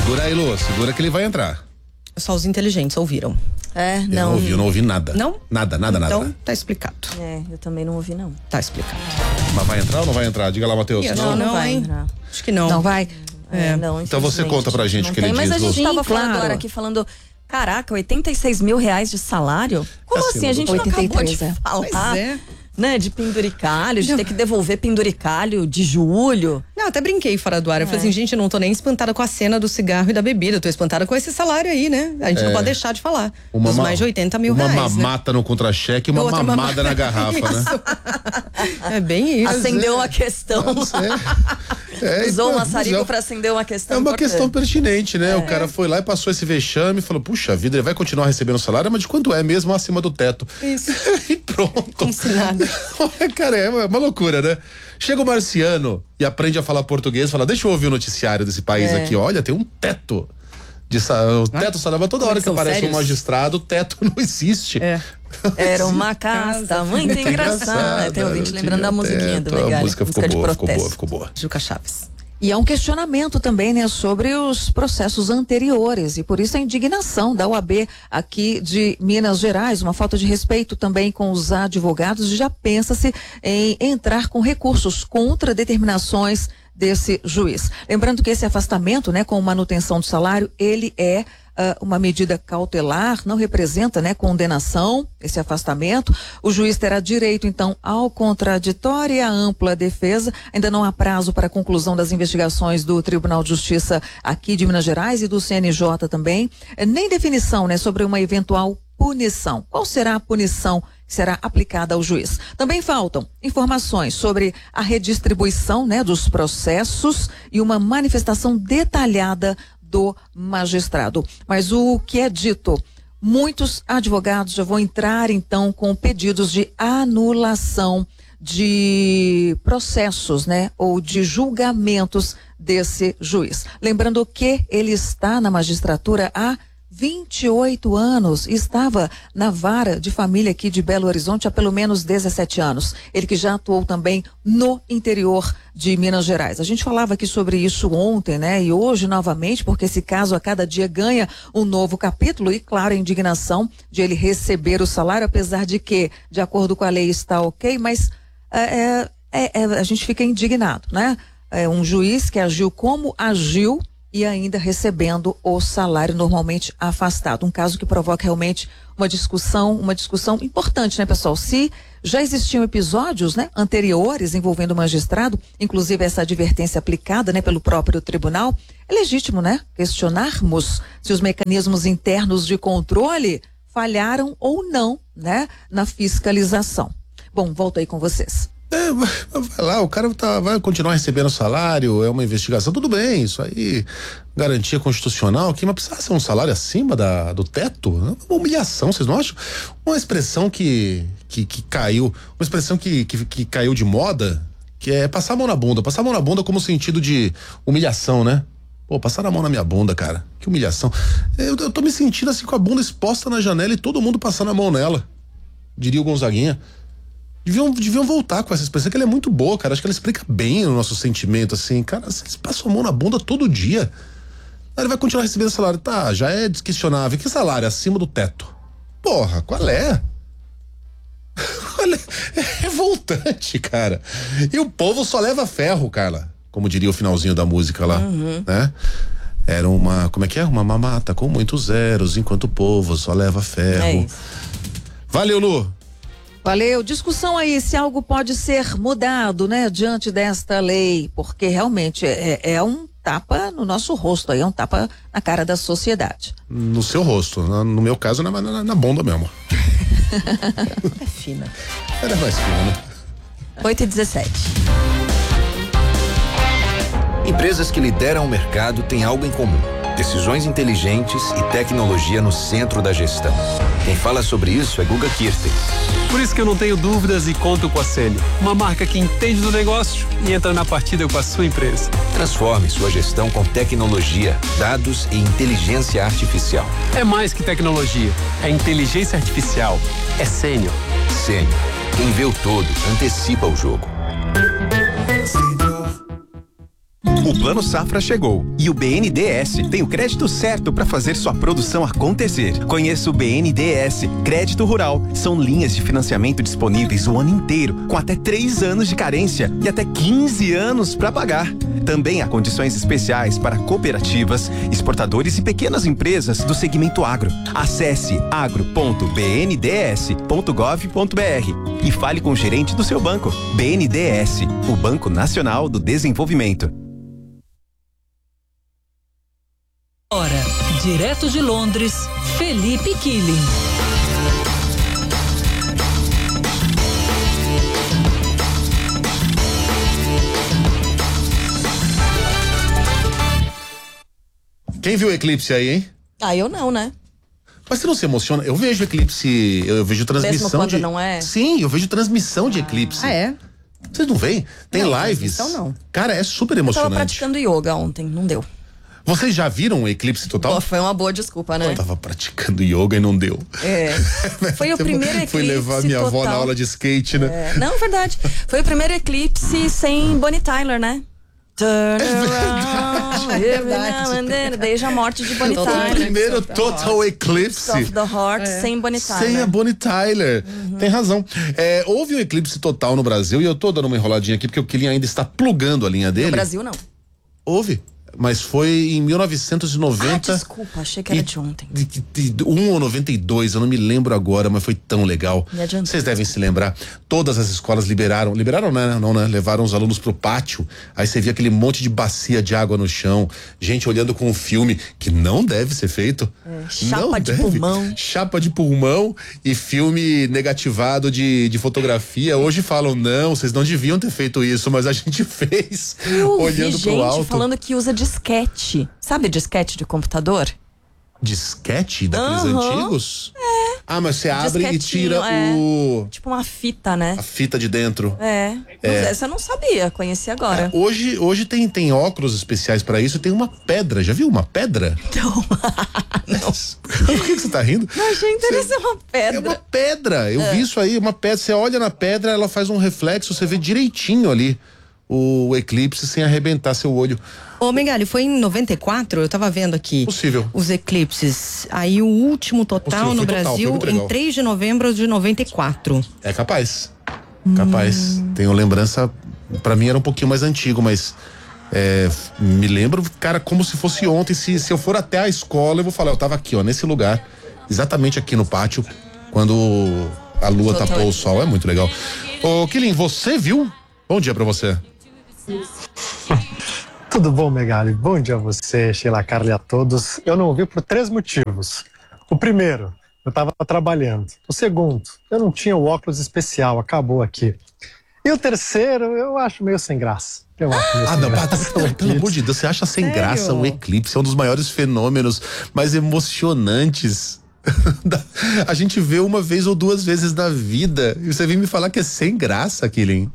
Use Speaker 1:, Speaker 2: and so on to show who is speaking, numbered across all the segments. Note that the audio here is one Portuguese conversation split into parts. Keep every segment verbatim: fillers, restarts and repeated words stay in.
Speaker 1: Segura aí, Lu, segura que ele vai entrar.
Speaker 2: Só os inteligentes ouviram.
Speaker 3: É,
Speaker 1: Eu
Speaker 3: não.
Speaker 1: não ouvi, eu não ouvi nada.
Speaker 2: Não?
Speaker 1: Nada, nada, nada.
Speaker 2: Então, tá explicado.
Speaker 3: É, eu também não ouvi, não.
Speaker 2: Tá explicado.
Speaker 1: Mas vai entrar ou não vai entrar? Diga lá, Matheus.
Speaker 2: Ih,
Speaker 3: Não, não,
Speaker 2: não,
Speaker 3: vai
Speaker 2: hein?
Speaker 3: entrar.
Speaker 2: Acho que não.
Speaker 3: Não vai?
Speaker 2: É.
Speaker 3: É, não,
Speaker 1: Então você conta pra gente
Speaker 3: não
Speaker 1: o que ele
Speaker 3: tem,
Speaker 1: diz,
Speaker 3: Mas a gente
Speaker 2: Lu.
Speaker 3: tava
Speaker 2: Sim,
Speaker 3: falando
Speaker 2: claro.
Speaker 3: agora aqui, falando, caraca, oitenta e seis mil reais de salário? Como
Speaker 1: Acima
Speaker 3: assim? A
Speaker 1: do-
Speaker 3: gente não acabou de
Speaker 4: oitenta e três, é.
Speaker 3: falar,
Speaker 2: Pois é.
Speaker 3: né, de penduricalho, de ter que devolver penduricalho de julho.
Speaker 2: Não, até brinquei fora do ar. Eu falei assim, gente, não tô nem espantada com a cena do cigarro e da bebida. Eu tô espantada com esse salário aí, né? A gente não pode deixar de falar.
Speaker 1: Uma
Speaker 2: Dos
Speaker 1: ma-
Speaker 2: mais de oitenta mil
Speaker 1: uma
Speaker 2: reais,
Speaker 1: mamata no contra-cheque e uma
Speaker 2: Outra
Speaker 1: mamada
Speaker 2: mamata.
Speaker 1: na garrafa, né?
Speaker 2: né? É bem isso.
Speaker 3: Acendeu uma questão.
Speaker 1: É,
Speaker 3: Usou o
Speaker 1: então,
Speaker 3: maçarico
Speaker 1: é-
Speaker 3: pra acender uma questão
Speaker 1: É uma
Speaker 3: importante.
Speaker 1: questão pertinente, né? O cara foi lá e passou esse vexame e falou, puxa vida, ele vai continuar recebendo salário, mas de quanto é mesmo acima do teto?
Speaker 2: Isso.
Speaker 1: E pronto.
Speaker 2: Como se nada.
Speaker 1: Cara, é uma, uma loucura, né? Chega o marciano e aprende a falar português, fala, deixa eu ouvir o noticiário desse país
Speaker 3: É.
Speaker 1: aqui, olha, tem um teto. De sa... O teto salava toda hora que
Speaker 2: são
Speaker 1: aparece
Speaker 2: sérios?
Speaker 1: um magistrado, o teto não existe.
Speaker 2: É.
Speaker 3: Era uma casta muito engraçada. Tem ouvinte
Speaker 1: não
Speaker 3: lembrando
Speaker 1: tinha
Speaker 3: da musiquinha do
Speaker 1: teto,
Speaker 3: Megali.
Speaker 1: A música ficou
Speaker 3: de
Speaker 1: boa, ficou
Speaker 3: protesto.
Speaker 1: boa, ficou boa.
Speaker 2: Juca Chaves.
Speaker 4: E é um questionamento também, né, sobre os processos anteriores e por isso a indignação da O A B aqui de Minas Gerais, uma falta de respeito também com os advogados, já pensa-se em entrar com recursos contra determinações desse juiz. Lembrando que esse afastamento, né, com manutenção do salário, ele é Uh, uma medida cautelar, não representa, né, condenação, esse afastamento. O juiz terá direito, então, ao contraditório e à ampla defesa. Ainda não há prazo para a conclusão das investigações do Tribunal de Justiça aqui de Minas Gerais e do C N J também. Eh, nem definição, né, sobre uma eventual punição. Qual será a punição que será aplicada ao juiz? Também faltam informações sobre a redistribuição, né, dos processos e uma manifestação detalhada do magistrado. Mas o que é dito, muitos advogados já vão entrar então com pedidos de anulação de processos, né, ou de julgamentos desse juiz. Lembrando que ele está na magistratura há vinte e oito anos, estava na vara de família aqui de Belo Horizonte há pelo menos dezessete anos. Ele que já atuou também no interior de Minas Gerais. A gente falava aqui sobre isso ontem, né? E hoje novamente, porque esse caso a cada dia ganha um novo capítulo e, claro, a indignação de ele receber o salário, apesar de que, de acordo com a lei, está ok, mas é, é, é, a gente fica indignado, né? É um juiz que agiu como agiu e ainda recebendo o salário normalmente afastado. Um caso que provoca realmente uma discussão, uma discussão importante, né, pessoal? Se já existiam episódios, né, anteriores envolvendo o magistrado, inclusive essa advertência aplicada, né, pelo próprio tribunal, é legítimo, né, questionarmos se os mecanismos internos de controle falharam ou não, né, na fiscalização. Bom, volto aí com vocês.
Speaker 1: É, vai lá, o cara tá, vai continuar recebendo salário, é uma investigação, tudo bem, isso aí, garantia constitucional aqui, mas precisa ser um salário acima da, do teto? É uma humilhação, vocês não acham? Uma expressão que, que, que caiu, uma expressão que, que, que caiu de moda, que é passar a mão na bunda, passar a mão na bunda como sentido de humilhação, né? Pô, passar a mão na minha bunda, cara, que humilhação. Eu, eu tô me sentindo assim com a bunda exposta na janela e todo mundo passando a mão nela, diria o Gonzaguinha. Deviam, deviam voltar com essa expressão, que ela é muito boa, cara. Acho que ela explica bem o nosso sentimento, assim. Cara, vocês passam a mão na bunda todo dia. Aí ele vai continuar recebendo salário. Tá, já é desquestionável. Que salário? Acima do teto. Porra, qual é? Qual é? É revoltante, cara. E o povo só leva ferro, Carla. Como diria o finalzinho da música lá, uhum. né? Era uma, como é que é? Uma mamata com muitos zeros, enquanto o povo só leva ferro. É isso. Valeu, Lu.
Speaker 4: Valeu. Discussão aí se algo pode ser mudado, né, diante desta lei, porque realmente é, é um tapa no nosso rosto aí, é um tapa na cara da sociedade.
Speaker 1: No seu rosto, no meu caso na, na, na bunda mesmo.
Speaker 2: É fina.
Speaker 1: Era mais fina, né?
Speaker 3: oito e dezessete.
Speaker 5: Empresas que lideram o mercado têm algo em comum: decisões inteligentes e tecnologia no centro da gestão. Quem fala sobre isso é Guga Kirten.
Speaker 6: Por isso que eu não tenho dúvidas e conto com a Sênio, uma marca que entende do negócio e entra na partida com a sua empresa.
Speaker 5: Transforme sua gestão com tecnologia, dados e inteligência artificial.
Speaker 6: É mais que tecnologia, é inteligência artificial, é Sênio.
Speaker 5: Sênio, quem vê o todo, antecipa o jogo.
Speaker 7: O Plano Safra chegou e o B N D E S tem o crédito certo para fazer sua produção acontecer. Conheça o B N D E S Crédito Rural. São linhas de financiamento disponíveis o ano inteiro, com até três anos de carência e até quinze anos para pagar. Também há condições especiais para cooperativas, exportadores e pequenas empresas do segmento agro. Acesse agro ponto b n d s ponto gov ponto b r e fale com o gerente do seu banco. B N D E S, o Banco Nacional do Desenvolvimento.
Speaker 8: Ora, direto de Londres, Felipe Killing.
Speaker 1: Quem viu o eclipse aí, hein?
Speaker 3: Ah, eu não, né?
Speaker 1: Mas você não se emociona? Eu vejo eclipse, eu vejo transmissão
Speaker 3: Mesmo quando
Speaker 1: de...
Speaker 3: não é?
Speaker 1: Sim, eu vejo transmissão de eclipse.
Speaker 2: Ah, é?
Speaker 1: Vocês não veem? Tem
Speaker 2: Não,
Speaker 1: lives.
Speaker 2: transmissão não.
Speaker 1: Cara, é super
Speaker 3: Eu tava
Speaker 1: emocionante.
Speaker 3: praticando yoga ontem, não deu.
Speaker 1: Vocês já viram o eclipse total?
Speaker 3: Pô, foi uma boa desculpa, né?
Speaker 1: Eu tava praticando yoga e não deu.
Speaker 3: É. Foi o primeiro eclipse
Speaker 1: Fui levar minha
Speaker 3: total.
Speaker 1: avó na aula de skate, né?
Speaker 3: É. Não, verdade. Foi o primeiro eclipse sem Bonnie Tyler, né? Turn around,
Speaker 2: É verdade.
Speaker 3: desde a morte de Bonnie
Speaker 1: O
Speaker 3: Tyler.
Speaker 1: primeiro total eclipse.
Speaker 3: Of the Heart, sem Bonnie Tyler.
Speaker 1: Sem a Bonnie Tyler. Uhum. Tem razão. É, houve um eclipse total no Brasil e eu tô dando uma enroladinha aqui porque o Killing ainda está plugando a linha dele.
Speaker 3: No Brasil, não.
Speaker 1: Houve. Mas foi em mil novecentos e noventa.
Speaker 3: Ah, desculpa, achei que era de ontem.
Speaker 1: De, de, de um ou noventa e dois, eu não me lembro agora, mas foi tão legal.
Speaker 3: Me adiantou.
Speaker 1: Vocês devem se lembrar. Todas as escolas liberaram, liberaram né? Não, né? Levaram os alunos pro pátio. Aí você via aquele monte de bacia de água no chão, gente olhando com um filme que não deve ser feito.
Speaker 3: É, chapa
Speaker 1: não
Speaker 3: de
Speaker 1: deve.
Speaker 3: pulmão.
Speaker 1: Chapa de pulmão e filme negativado de, de fotografia. Hoje falam, não, vocês não deviam ter feito isso, mas a gente fez.
Speaker 3: Eu
Speaker 1: olhando
Speaker 3: vi
Speaker 1: pro
Speaker 3: gente
Speaker 1: alto.
Speaker 3: falando que usa disquete. Sabe disquete de computador?
Speaker 1: Disquete daqueles
Speaker 3: Uhum.
Speaker 1: antigos? É. Ah, mas você abre e
Speaker 3: Disquetinho,
Speaker 1: tira
Speaker 3: é.
Speaker 1: o
Speaker 3: Tipo uma fita, né?
Speaker 1: a fita de dentro.
Speaker 3: É.
Speaker 1: É.
Speaker 3: Essa eu não sabia, conheci agora.
Speaker 1: Hoje, hoje tem, tem óculos especiais pra isso, tem uma pedra. Já viu uma pedra?
Speaker 3: Não.
Speaker 1: Por que, que você tá rindo?
Speaker 3: Não achei interessante uma pedra.
Speaker 1: É uma pedra. Eu vi isso aí, uma pedra. Você olha na pedra, ela faz um reflexo, você vê direitinho ali o eclipse sem arrebentar seu olho.
Speaker 2: Ô, Megali, foi em noventa e quatro, eu tava vendo aqui.
Speaker 1: Possível.
Speaker 2: Os eclipses. Aí o último total
Speaker 1: Possível,
Speaker 2: no
Speaker 1: foi total, foi
Speaker 2: Brasil
Speaker 1: muito legal.
Speaker 2: em três de novembro de noventa e quatro.
Speaker 1: É capaz. Capaz. Tenho lembrança, pra mim era um pouquinho mais antigo, mas é, me lembro, cara, como se fosse ontem. Se, se eu for até a escola, eu vou falar, eu tava aqui, ó, nesse lugar, exatamente aqui no pátio, quando a lua
Speaker 3: Total.
Speaker 1: tapou o sol. É muito legal. Ô, Killing, você viu? Bom dia pra você.
Speaker 9: Tudo bom, Megali? Bom dia a você, Sheila, Carla e a todos. Eu não vi por três motivos. O primeiro, eu estava trabalhando. O segundo, eu não tinha o óculos especial, acabou aqui. E o terceiro, eu acho meio sem graça. Eu acho meio
Speaker 1: Ah,
Speaker 9: sem
Speaker 1: não,
Speaker 9: graça.
Speaker 1: mas, pelo, pelo amor de Deus, você acha sem
Speaker 2: Sério?
Speaker 1: graça o eclipse? É um dos maiores fenômenos mais emocionantes. da- a gente vê uma vez ou duas vezes na vida. E você vem me falar que é sem graça, Killing.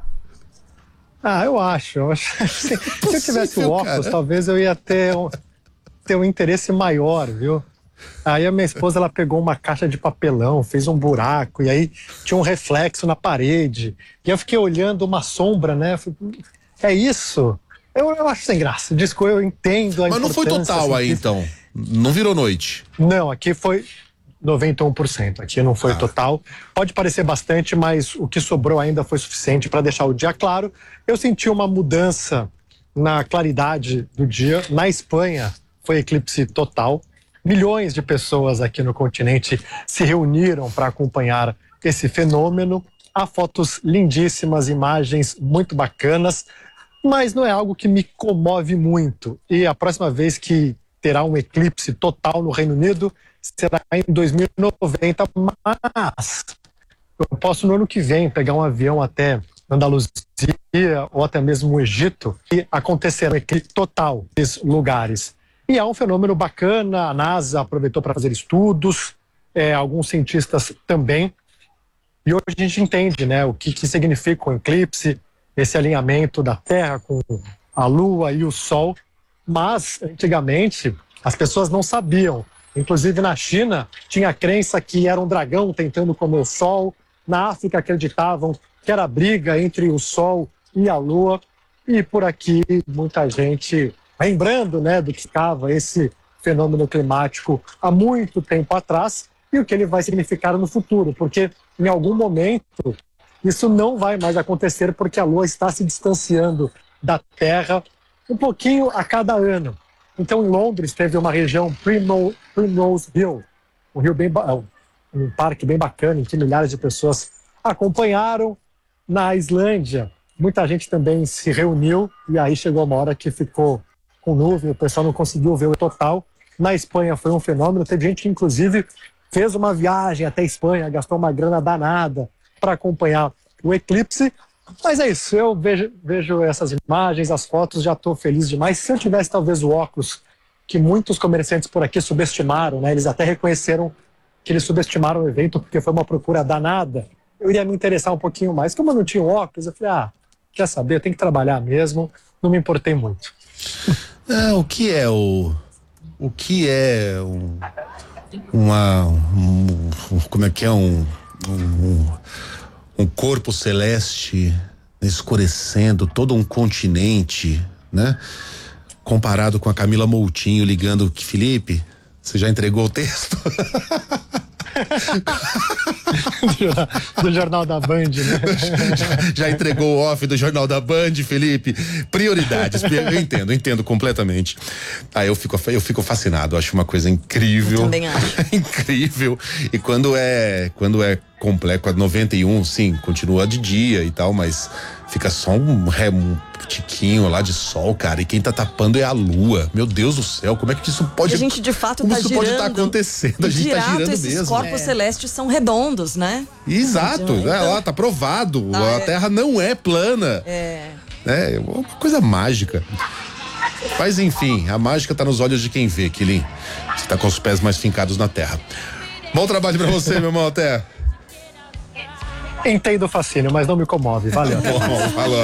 Speaker 9: Ah, eu acho. Eu acho se, se eu tivesse o
Speaker 1: Possível,
Speaker 9: óculos,
Speaker 1: cara.
Speaker 9: talvez eu ia ter um, ter um interesse maior, viu? Aí a minha esposa, ela pegou uma caixa de papelão, fez um buraco, e aí tinha um reflexo na parede. E eu fiquei olhando uma sombra, né? Eu falei, é isso? Eu, eu acho sem graça. Disco, eu entendo a
Speaker 1: Mas não foi
Speaker 9: importância
Speaker 1: total aí,
Speaker 9: científica.
Speaker 1: então. Não virou noite.
Speaker 9: Não, aqui foi noventa e um por cento. Aqui não foi
Speaker 1: Ah.
Speaker 9: total. Pode parecer bastante, mas o que sobrou ainda foi suficiente para deixar o dia claro. Eu senti uma mudança na claridade do dia. Na Espanha, foi eclipse total. Milhões de pessoas aqui no continente se reuniram para acompanhar esse fenômeno. Há fotos lindíssimas, imagens muito bacanas, mas não é algo que me comove muito. E a próxima vez que terá um eclipse total no Reino Unido será em dois mil e noventa, mas eu posso no ano que vem pegar um avião até Andaluzia ou até mesmo o Egito e acontecerá um eclipse total nesses lugares. E é um fenômeno bacana, a NASA aproveitou para fazer estudos, é, alguns cientistas também, e hoje a gente entende, né, o que, que significa o eclipse, esse alinhamento da Terra com a Lua e o Sol, mas antigamente as pessoas não sabiam. Inclusive na China tinha a crença que era um dragão tentando comer o Sol, na África acreditavam que era a briga entre o Sol e a Lua, E por aqui, muita gente lembrando, né, do que estava esse fenômeno climático há muito tempo atrás e o que ele vai significar no futuro, porque em algum momento isso não vai mais acontecer porque a Lua está se distanciando da Terra um pouquinho a cada ano. Então, em Londres, teve uma região, Primrose, Primrose Hill, um rio bem, um parque bem bacana, em que milhares de pessoas acompanharam. Na Islândia, muita gente também se reuniu e aí chegou uma hora que ficou com nuvem, o pessoal não conseguiu ver o total. Na Espanha foi um fenômeno, teve gente que inclusive fez uma viagem até a Espanha, gastou uma grana danada para acompanhar o eclipse. Mas é isso, eu vejo, vejo essas imagens, as fotos, já estou feliz demais. Se eu tivesse talvez o óculos que muitos comerciantes por aqui subestimaram, né? Eles até reconheceram que eles subestimaram o evento porque foi uma procura danada, eu iria me interessar um pouquinho mais. Como eu não tinha óculos, eu falei, ah, quer saber, eu tenho que trabalhar mesmo, não me importei muito.
Speaker 1: É, o que é o... O que é um... Uma... Um, como é que é um... um um corpo celeste escurecendo todo um continente, né? Comparado com a Camila Moutinho ligando que Felipe, você já entregou o texto?
Speaker 9: Do Jornal da Band, né?
Speaker 1: Já, já entregou o off do Jornal da Band, Felipe? Prioridades, eu entendo, entendo completamente. Ah, eu fico, eu fico fascinado, acho uma coisa incrível.
Speaker 3: Eu também acho.
Speaker 1: Incrível. E quando é, quando é completo, a noventa e um, sim, continua de dia e tal, mas fica só um, um tiquinho lá de sol, cara, e quem tá tapando é a lua. Meu Deus do céu, como é que isso pode...
Speaker 3: E a gente de fato
Speaker 1: como
Speaker 3: tá
Speaker 1: isso
Speaker 3: girando.
Speaker 1: pode estar tá acontecendo? A gente
Speaker 3: Direto,
Speaker 1: tá girando
Speaker 3: esses
Speaker 1: mesmo.
Speaker 3: corpos
Speaker 1: é.
Speaker 3: celestes são redondos, né?
Speaker 1: Exato,
Speaker 3: Então,
Speaker 1: é, ó, tá provado,
Speaker 3: tá,
Speaker 1: a
Speaker 3: é.
Speaker 1: Terra não é plana.
Speaker 3: É.
Speaker 1: É uma coisa mágica. Mas enfim, a mágica tá nos olhos de quem vê, Quilin. Você tá com os pés mais fincados na terra. Bom trabalho pra você, meu irmão, até.
Speaker 9: Entendo o fascínio, mas não me comove. Valeu.
Speaker 1: Bom, falou.